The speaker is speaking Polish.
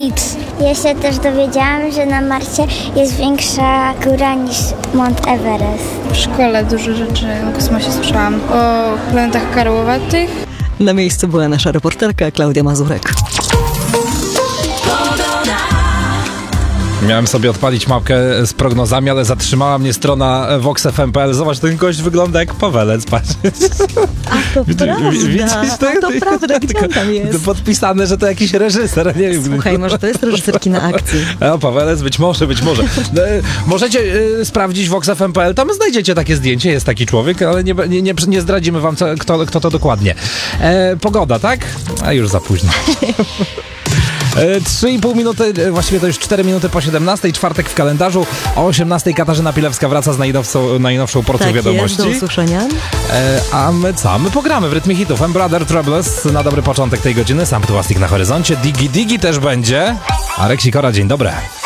X. Ja się też dowiedziałam, że na Marsie jest większa góra niż Mount Everest. W szkole dużo rzeczy o kosmosie słyszałam. O planetach karłowatych. Na miejscu była nasza reporterka Klaudia Mazurek. Miałem sobie odpalić mapkę z prognozami, ale zatrzymała mnie strona voxfm.pl. Zobacz, ten gość wygląda jak Pawelec, patrz. A to prawda, gdzie on tam jest? Podpisane, że to jakiś reżyser, nie wiem. Słuchaj, może to jest reżyser kina akcji. O, Pawelec, być może. Możecie sprawdzić voxfm.pl, tam znajdziecie takie zdjęcie, jest taki człowiek, ale nie zdradzimy wam, kto to dokładnie. Pogoda, tak? A już za późno. 3,5 minuty, właściwie to już 4 minuty po 17, czwartek w kalendarzu. O 18 Katarzyna Pilewska wraca z najnowszą porcją wiadomości. Tak jest, do usłyszenia. A my co? My pogramy w rytmie hitów. M-Brother Troubles na dobry początek tej godziny. Sam Plastik na horyzoncie. Digi Digi też będzie. Arek Sikora, dzień dobry.